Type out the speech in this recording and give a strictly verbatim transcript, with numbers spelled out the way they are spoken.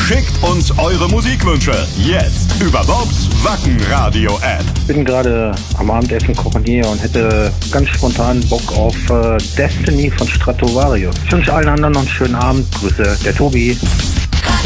Schickt uns eure Musikwünsche jetzt über Bobs Wacken-Radio-App. Ich bin gerade am Abendessen kochen hier und hätte ganz spontan Bock auf äh, Destiny von Stratovarius. Ich wünsche allen anderen noch einen schönen Abend. Grüße, der Tobi.